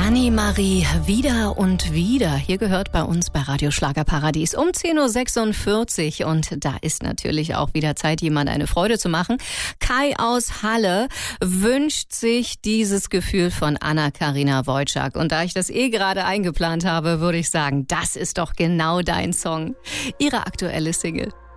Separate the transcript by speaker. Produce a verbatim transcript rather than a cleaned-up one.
Speaker 1: Annemarie, wieder und wieder. Hier gehört bei uns bei Radio Schlagerparadies um zehn Uhr sechsundvierzig. Und da ist natürlich auch wieder Zeit, jemand eine Freude zu machen. Kai aus Halle wünscht sich dieses Gefühl von Anna-Karina Wojcik. Und da ich das eh gerade eingeplant habe, würde ich sagen, das ist doch genau dein Song. Ihre aktuelle Single.